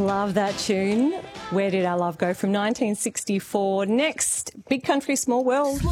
Love that tune. Where Did Our Love Go from 1964. Next, Big Country, Small World.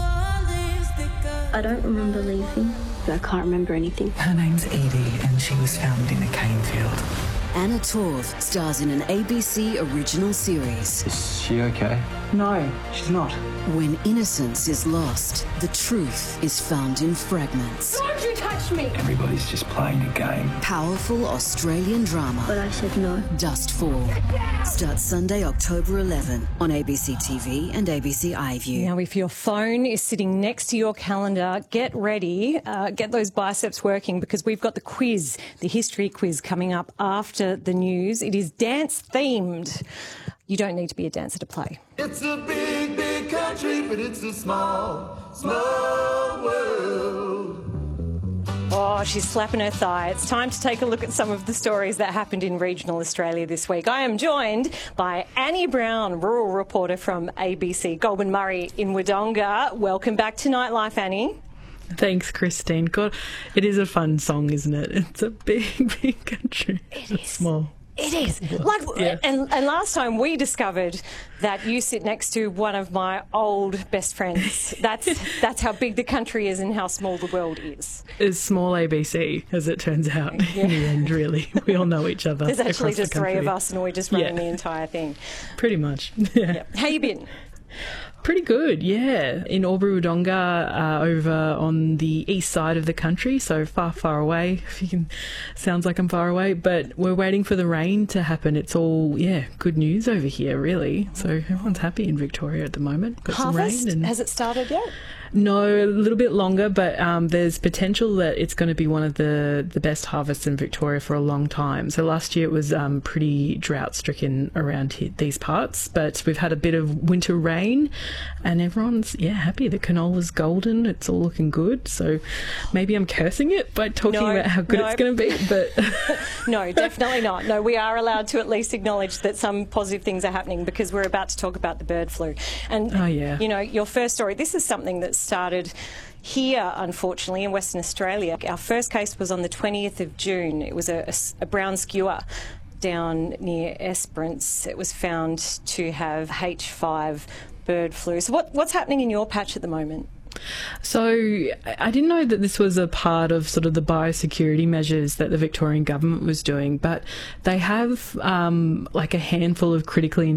I don't remember leaving. I can't remember anything. Her name's Edie and she was found in a cane field. Anna Torv stars in an ABC original series. Is she okay? No, she's not. When innocence is lost, the truth is found in fragments. Don't you touch me! Everybody's just playing a game. Powerful Australian drama. But I said no. Dustfall. Starts Sunday, October 11 on ABC TV and ABC iView. Now, if your phone is sitting next to your calendar, get ready, get those biceps working, because we've got the quiz, the history quiz, coming up after the news. It is dance-themed. You don't need to be a dancer to play. It's a big, big country, but it's a small, small world. Oh, she's slapping her thigh. It's time to take a look at some of the stories that happened in regional Australia this week. I am joined by Annie Brown, rural reporter from ABC, Goulburn Murray in Wodonga. Welcome back to Nightlife, Annie. Thanks, Christine. God, it is a fun song, isn't it? It's a big, big country. It's small. It is. And last time we discovered that you sit next to one of my old best friends. That's how big the country is and how small the world is. It's small ABC, as it turns out, in the end, really. We all know each other. There's actually just the three of us and we just run the entire thing. Pretty much, yeah. How you been? Pretty good, yeah. In Albury Wodonga, over on the east side of the country, so far, far away. If you can, sounds like I'm far away, but we're waiting for the rain to happen. It's all, good news over here, really. So everyone's happy in Victoria at the moment. Got Harvest, some rain. has it started yet? No, a little bit longer, but there's potential that it's going to be one of the best harvests in Victoria for a long time. So last year it was pretty drought-stricken around these parts, but we've had a bit of winter rain and everyone's, happy. The canola's golden. It's all looking good. So maybe I'm cursing it by talking about how good it's going to be, but... No, definitely not. No, we are allowed to at least acknowledge that some positive things are happening because we're about to talk about the bird flu. And, your first story, this is something that started here, unfortunately, in Western Australia. Our first case was on the 20th of June. It was a brown skewer down near Esperance. It was found to have H5 bird flu. So what's happening in your patch at the moment? So I didn't know that this was a part of sort of the biosecurity measures that the Victorian government was doing, but they have like a handful of critically